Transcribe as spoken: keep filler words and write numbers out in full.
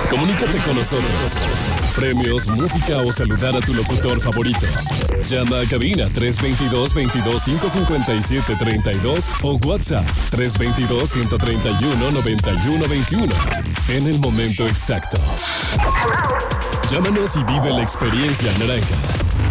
Comunícate con nosotros. Premios, música o saludar a tu locutor favorito. Llama a cabina tres dos dos, veintidós, quinientos cincuenta y siete, treinta y dos o WhatsApp tres dos dos, ciento treinta y uno, noventa y uno, veintiuno. En el momento exacto. Llámanos y vive la experiencia naranja.